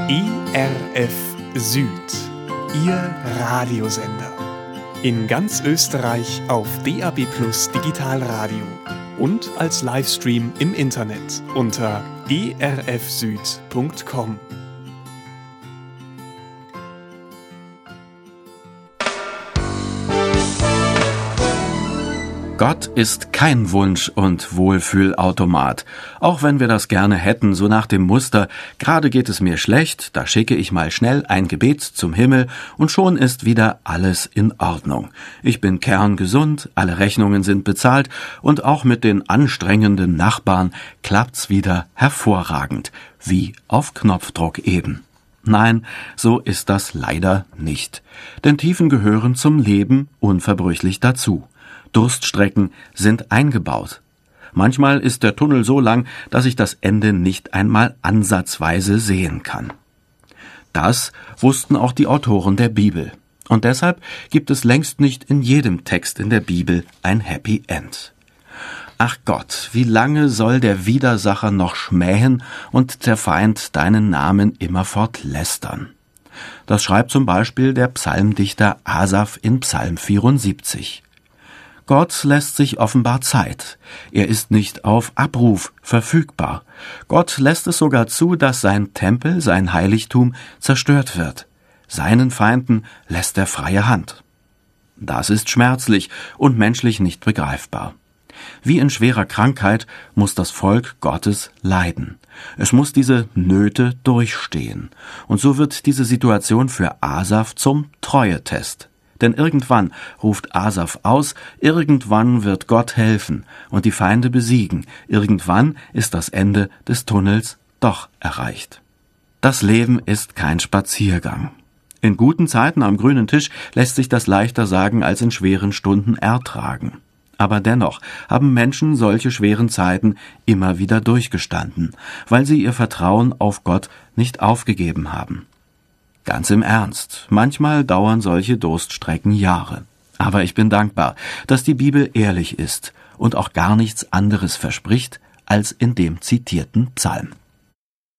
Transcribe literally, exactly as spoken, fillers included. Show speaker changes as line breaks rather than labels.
E R F Süd, Ihr Radiosender. In ganz Österreich auf D A B Plus Digitalradio und als Livestream im Internet unter e r f süd punkt com.
Gott ist kein Wunsch- und Wohlfühlautomat. Auch wenn wir das gerne hätten, so nach dem Muster, gerade geht es mir schlecht, da schicke ich mal schnell ein Gebet zum Himmel und schon ist wieder alles in Ordnung. Ich bin kerngesund, alle Rechnungen sind bezahlt und auch mit den anstrengenden Nachbarn klappt's wieder hervorragend, wie auf Knopfdruck eben. Nein, so ist das leider nicht. Denn Tiefen gehören zum Leben unverbrüchlich dazu. Durststrecken sind eingebaut. Manchmal ist der Tunnel so lang, dass ich das Ende nicht einmal ansatzweise sehen kann. Das wussten auch die Autoren der Bibel. Und deshalb gibt es längst nicht in jedem Text in der Bibel ein Happy End. Ach Gott, wie lange soll der Widersacher noch schmähen und der Feind deinen Namen immerfort lästern? Das schreibt zum Beispiel der Psalmdichter Asaf in Psalm vierundsiebzig. Gott lässt sich offenbar Zeit. Er ist nicht auf Abruf verfügbar. Gott lässt es sogar zu, dass sein Tempel, sein Heiligtum zerstört wird. Seinen Feinden lässt er freie Hand. Das ist schmerzlich und menschlich nicht begreifbar. Wie in schwerer Krankheit muss das Volk Gottes leiden. Es muss diese Nöte durchstehen. Und so wird diese Situation für Asaf zum Treuetest. Denn irgendwann ruft Asaf aus, irgendwann wird Gott helfen und die Feinde besiegen. Irgendwann ist das Ende des Tunnels doch erreicht. Das Leben ist kein Spaziergang. In guten Zeiten am grünen Tisch lässt sich das leichter sagen als in schweren Stunden ertragen. Aber dennoch haben Menschen solche schweren Zeiten immer wieder durchgestanden, weil sie ihr Vertrauen auf Gott nicht aufgegeben haben. Ganz im Ernst, manchmal dauern solche Durststrecken Jahre. Aber ich bin dankbar, dass die Bibel ehrlich ist und auch gar nichts anderes verspricht als in dem zitierten Psalm.